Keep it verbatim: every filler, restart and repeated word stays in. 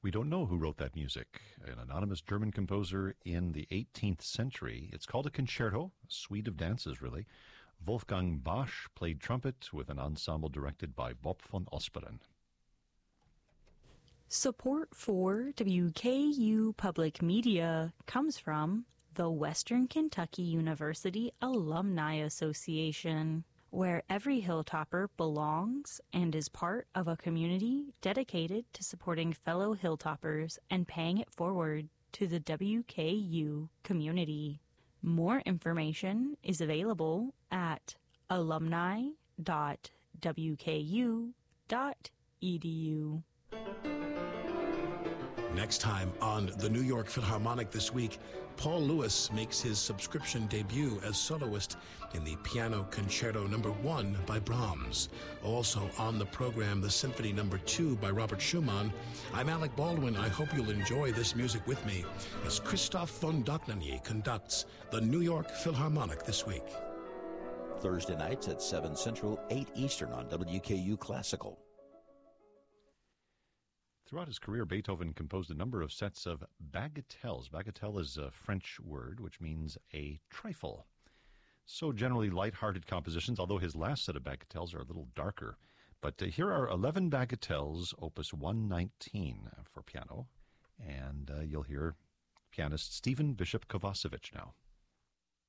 We don't know who wrote that music. An anonymous German composer in the eighteenth century. It's called a concerto, a suite of dances, really. Wolfgang Bosch played trumpet with an ensemble directed by Bob von Osperen. Support for W K U Public Media comes from the Western Kentucky University Alumni Association, where every Hilltopper belongs and is part of a community dedicated to supporting fellow Hilltoppers and paying it forward to the W K U community. More information is available at alumni dot w k u dot e d u. Next time on the New York Philharmonic this week, Paul Lewis makes his subscription debut as soloist in the Piano Concerto Number One by Brahms. Also on the program, the Symphony Number Two by Robert Schumann. I'm Alec Baldwin. I hope you'll enjoy this music with me as Christoph von Dohnanyi conducts the New York Philharmonic this week. Thursday nights at seven Central, eight Eastern on W K U Classical. Throughout his career, Beethoven composed a number of sets of bagatelles. Bagatelle is a French word which means a trifle. So generally light-hearted compositions, although his last set of bagatelles are a little darker. But uh, here are eleven bagatelles, opus one nineteen for piano. And uh, you'll hear pianist Stephen Bishop Kovacevic now.